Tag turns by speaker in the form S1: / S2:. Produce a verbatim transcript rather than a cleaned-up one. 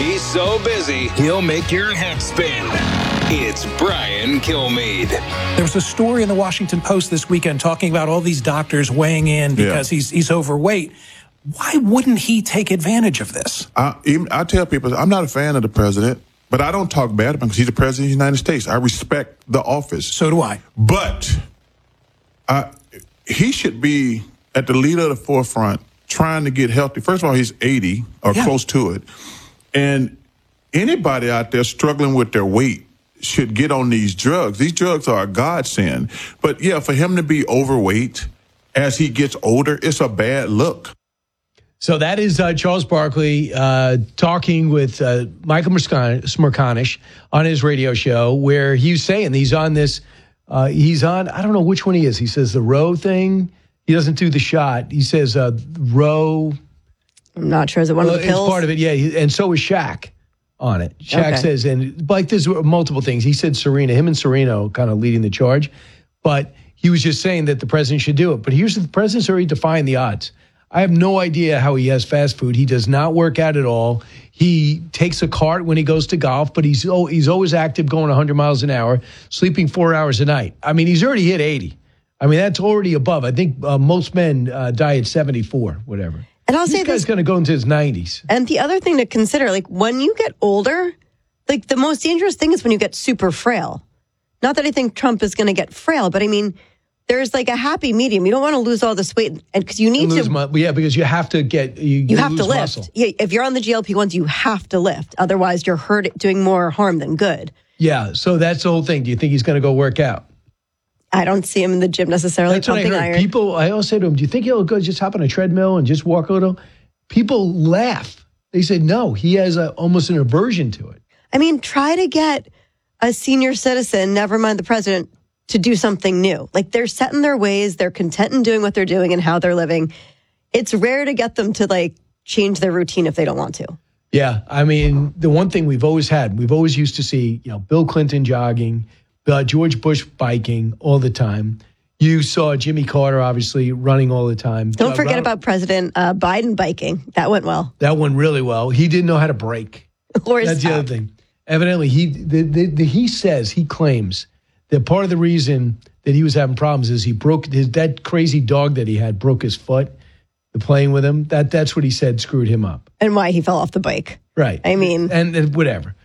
S1: He's so busy, he'll make your head spin. It's Brian Kilmeade.
S2: There was a story in the Washington Post this weekend talking about all these doctors weighing in because yeah. he's he's overweight. Why wouldn't he take advantage of this?
S3: I, even, I tell people, I'm not a fan of the president, but I don't talk bad about him because he's the president of the United States. I respect the office.
S2: So do I.
S3: But I, he should be at the lead of the forefront trying to get healthy. First of all, he's eighty or yeah. close to it. And anybody out there struggling with their weight should get on these drugs. These drugs are a godsend. But, yeah, for him to be overweight as he gets older, it's a bad look.
S4: So that is uh, Charles Barkley uh, talking with uh, Michael Smerconish on his radio show where he was saying he's on this, uh, he's on, I don't know which one he is. He says the Roe thing. He doesn't do the shot. He says uh, Roe.
S5: I'm not sure. Is it one
S4: well,
S5: of the pills?
S4: It's part of it, yeah. He, and so is Shaq on it. Shaq okay. says, and like there's multiple things. He said Serena, him and Serena kind of leading the charge. But he was just saying that the president should do it. But here's the, the president's already defying the odds. I have no idea how he has fast food. He does not work out at all. He takes a cart when he goes to golf, but he's oh, he's always active going one hundred miles an hour, sleeping four hours a night. I mean, he's already hit eighty. I mean, that's already above. I think uh, most men uh, die at seventy-four, whatever.
S5: And I'll
S4: this
S5: say
S4: guy's
S5: this,
S4: going to go into his nineties.
S5: And the other thing to consider, like when you get older, like the most dangerous thing is when you get super frail. Not that I think Trump is going to get frail, but I mean, there's like a happy medium. You don't want to lose all this weight, and because you need
S4: lose
S5: to.
S4: Mu- yeah, because you have to get you.
S5: You,
S4: you
S5: have
S4: lose
S5: to lift.
S4: Muscle.
S5: Yeah, if you're on the G L P ones, you have to lift. Otherwise, you're hurt, doing more harm than good.
S4: Yeah, so that's the whole thing. Do you think he's going to go work out?
S5: I don't see him in the gym necessarily
S4: That's
S5: pumping
S4: what I heard.
S5: iron.
S4: People, I always say to him, do you think he'll go just hop on a treadmill and just walk a little? People laugh. They say, no, he has a, almost an aversion to it.
S5: I mean, try to get a senior citizen, never mind the president, to do something new. Like they're set in their ways. They're content in doing what they're doing and how they're living. It's rare to get them to like change their routine if they don't want to.
S4: Yeah. I mean, the one thing we've always had, we've always used to see, you know, Bill Clinton jogging, Uh, George Bush biking all the time. You saw Jimmy Carter, obviously, running all the time.
S5: Don't
S4: uh,
S5: forget
S4: Ronald,
S5: about President uh, Biden biking. That went well.
S4: That went really well. He didn't know how to brake.
S5: Or
S4: That's
S5: stop.
S4: the other thing. Evidently, he the, the, the, he says, he claims that part of the reason that he was having problems is he broke his that crazy dog that he had broke his foot. The playing with him, that that's what he said screwed him up.
S5: And why he fell off the bike.
S4: Right.
S5: I mean.
S4: And, and whatever.